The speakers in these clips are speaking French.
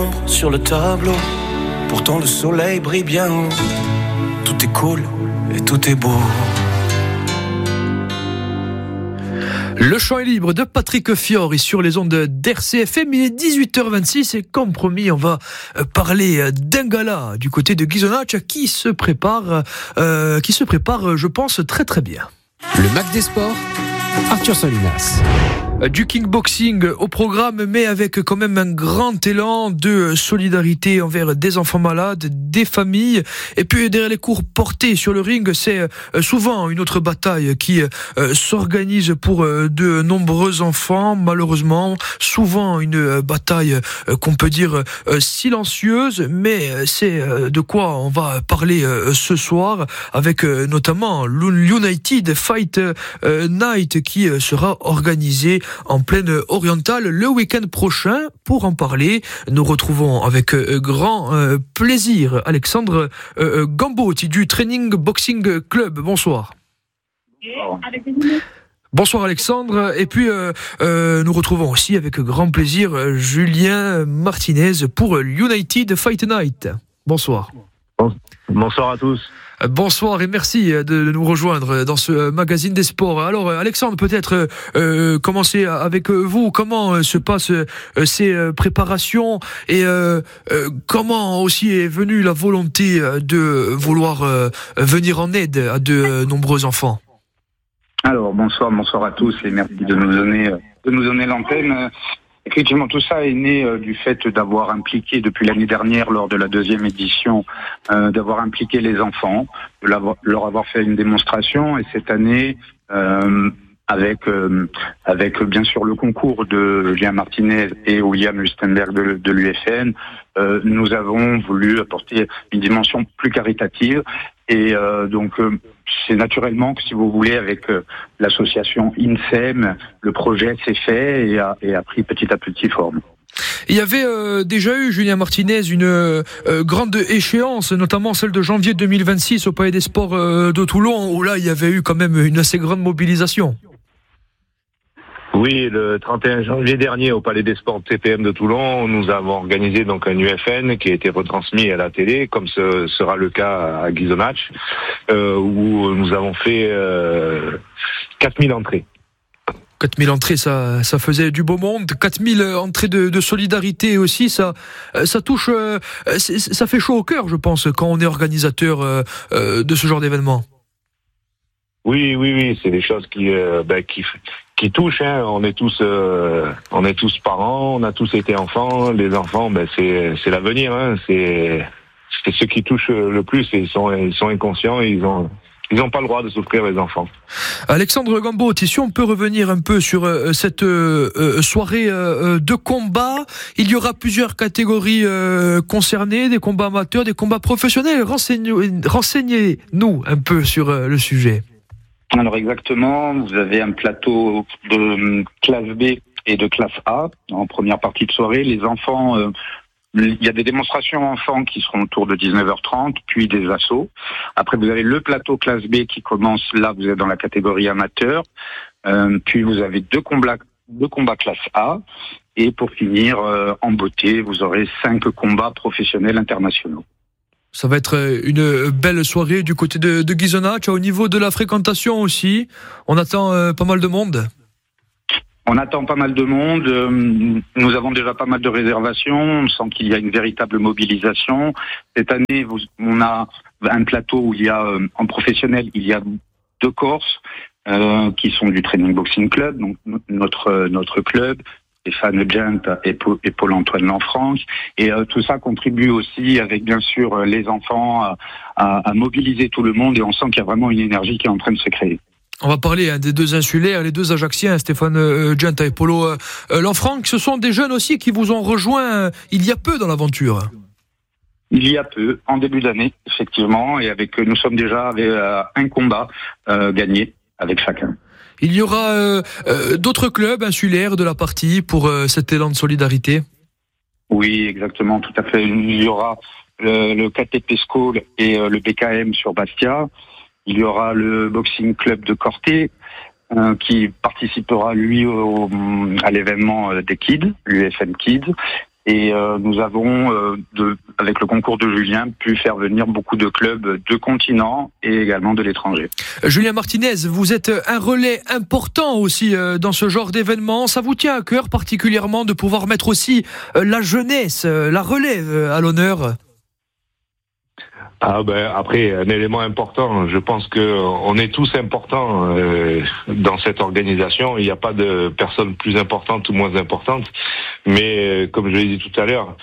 Sur le tableau, pourtant le soleil brille bien. Tout est cool et tout est beau. Le chant est libre de Patrick Fiori sur les ondes d'RCFM. Il est 18h26 et comme promis, on va parler d'un gala du côté de Ghisonaccia qui se prépare, je pense, très très bien. Le Mac des Sports, Arthur Solinas. Du kickboxing au programme, mais avec quand même un grand élan de solidarité envers des enfants malades, des familles. Et puis derrière les cours portés sur le ring, c'est souvent une autre bataille qui s'organise pour de nombreux enfants, malheureusement. Souvent une bataille qu'on peut dire silencieuse, mais c'est de quoi on va parler ce soir, avec notamment l'United Fight Night qui sera organisé en pleine orientale le week-end prochain. Pour en parler, nous retrouvons avec grand plaisir Alexandre Gambotti du Training Boxing Club. Bonsoir. Bonsoir Alexandre, et puis nous retrouvons aussi avec grand plaisir Julien Martinez pour l'United Fight Night. Bonsoir. Bonsoir à tous. Bonsoir et merci de nous rejoindre dans ce magazine des sports. Alors Alexandre, peut-être commencer avec vous. Comment se passent ces préparations et comment aussi est venue la volonté de vouloir venir en aide à de nombreux enfants? Alors bonsoir à tous et merci de nous donner l'antenne. Effectivement, tout ça est né du fait d'avoir impliqué depuis l'année dernière, lors de la 2e édition, d'avoir impliqué les enfants, de leur avoir fait une démonstration. Et cette année, avec bien sûr le concours de Julien Martinez et William Lustenberg de l'UFN, nous avons voulu apporter une dimension plus caritative. Et donc, c'est naturellement que, si vous voulez, avec l'association INSEM, le projet s'est fait et a pris petit à petit forme. Il y avait déjà eu, Julien Martinez, une grande échéance, notamment celle de janvier 2026 au Palais des Sports de Toulon, où là, il y avait eu quand même une assez grande mobilisation. Oui, le 31 janvier dernier au Palais des Sports de TPM de Toulon, nous avons organisé donc un UFN qui a été retransmis à la télé, comme ce sera le cas à Ghisonaccia, où nous avons fait 4000 entrées. 4000 entrées, ça faisait du beau monde. 4000 entrées de solidarité aussi, ça touche, ça fait chaud au cœur, je pense, quand on est organisateur de ce genre d'événement. Oui, c'est des choses qui touchent. Hein. On est tous parents, on a tous été enfants. Les enfants, c'est l'avenir. Hein. C'est ceux qui touchent le plus et ils sont inconscients. Et ils ont pas le droit de souffrir, les enfants. Alexandre Gambotti, si on peut revenir un peu sur cette soirée de combat, il y aura plusieurs catégories concernées, des combats amateurs, des combats professionnels. Renseignez-nous un peu sur le sujet. Alors exactement, vous avez un plateau de classe B et de classe A en première partie de soirée. Les enfants, il y a des démonstrations enfants qui seront autour de 19h30, puis des assauts. Après, vous avez le plateau classe B qui commence, là vous êtes dans la catégorie amateur. Puis vous avez deux combats classe A. Et pour finir, en beauté, vous aurez 5 combats professionnels internationaux. Ça va être une belle soirée du côté de Ghisonaccia. Au niveau de la fréquentation aussi, on attend pas mal de monde. On attend pas mal de monde. Nous avons déjà pas mal de réservations. On sent qu'il y a une véritable mobilisation. Cette année, on a un plateau où il y a, en professionnel, il y a 2 Corses qui sont du Training Boxing Club, donc notre club. Stéphane Gent et Paul-Antoine Lanfranc. Et tout ça contribue aussi, avec bien sûr les enfants, à mobiliser tout le monde, et on sent qu'il y a vraiment une énergie qui est en train de se créer. On va parler des 2 insulaires, les 2 Ajacciens, Stéphane Gent et Polo Lanfranc. Ce sont des jeunes aussi qui vous ont rejoint il y a peu dans l'aventure. Il y a peu, en début d'année, effectivement, et nous sommes déjà avec un combat gagné avec chacun. Il y aura d'autres clubs insulaires de la partie pour cet élan de solidarité? Oui, exactement, tout à fait. Il y aura le KTP School et le BKM sur Bastia. Il y aura le Boxing Club de Corté qui participera, lui, à l'événement des Kids, l'UFN Kids. Et nous avons, avec le concours de Julien, pu faire venir beaucoup de clubs de continent et également de l'étranger. Julien Martinez, vous êtes un relais important aussi dans ce genre d'événement. Ça vous tient à cœur particulièrement de pouvoir mettre aussi la jeunesse, la relève à l'honneur? Après, un élément important, je pense qu'on est tous importants dans cette organisation. Il n'y a pas de personne plus importante ou moins importante. Mais comme je l'ai dit tout à l'heure,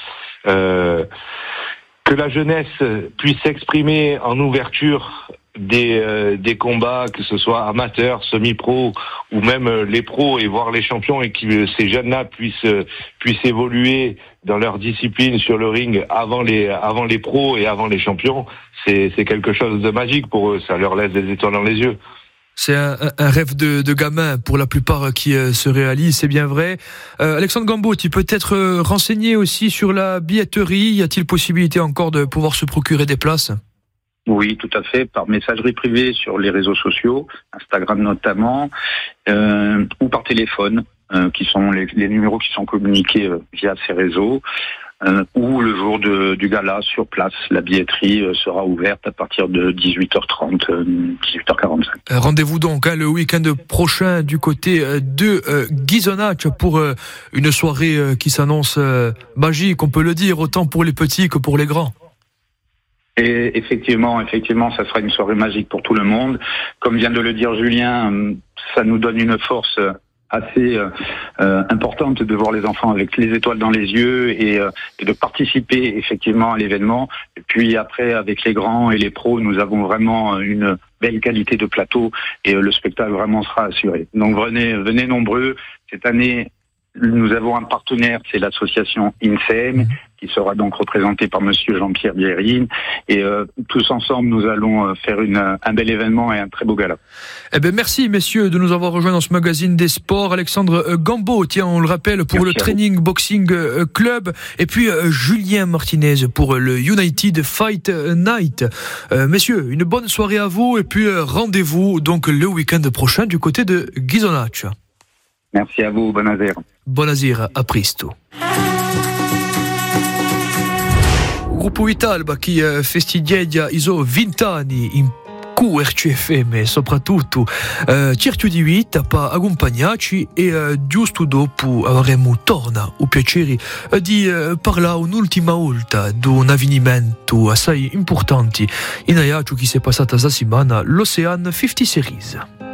que la jeunesse puisse s'exprimer en ouverture des combats, que ce soit amateurs, semi-pro ou même les pros, et voir les champions, et que ces jeunes-là puissent évoluer dans leur discipline sur le ring avant les pros et avant les champions, c'est quelque chose de magique pour eux. Ça leur laisse des étoiles dans les yeux. C'est un rêve de gamin pour la plupart qui se réalise, c'est bien vrai. Alexandre Gambo, tu peux être renseigné aussi sur la billetterie. Y a-t-il possibilité encore de pouvoir se procurer des places ? Oui, tout à fait, par messagerie privée sur les réseaux sociaux, Instagram notamment, ou par téléphone, qui sont les numéros qui sont communiqués via ces réseaux, ou le jour du gala sur place. La billetterie sera ouverte à partir de 18h30, 18h45. Rendez-vous donc le week-end prochain du côté de Ghisonaccia pour une soirée qui s'annonce magique, on peut le dire, autant pour les petits que pour les grands. Et effectivement, ça sera une soirée magique pour tout le monde. Comme vient de le dire Julien, ça nous donne une force assez importante de voir les enfants avec les étoiles dans les yeux et de participer effectivement à l'événement. Et puis après, avec les grands et les pros, nous avons vraiment une belle qualité de plateau et le spectacle vraiment sera assuré. Donc venez nombreux. Cette année, nous avons un partenaire, c'est l'association INSEM, qui sera donc représentée par monsieur Jean-Pierre Bierine. Et tous ensemble, nous allons faire un bel événement et un très beau gala. Eh bien, merci, messieurs, de nous avoir rejoints dans ce magazine des sports. Alexandre Gambo, tiens, on le rappelle, pour le Training Boxing Club. Et puis, Julien Martinez pour le United Fight Night. Messieurs, une bonne soirée à vous. Et puis, rendez-vous donc le week-end prochain du côté de Ghisonaccia. Merci à vous, buonasera. Buonasera, a presto. Gruppo Italba che festeggia i suoi 20 anni in QRCFM e soprattutto cerchio di vita per accompagnarci e giusto dopo avremo torna il piacere di parlare un'ultima volta di un avvenimento assai importante in Aiaccio che si è passata questa settimana, l'Ocean 50 Series.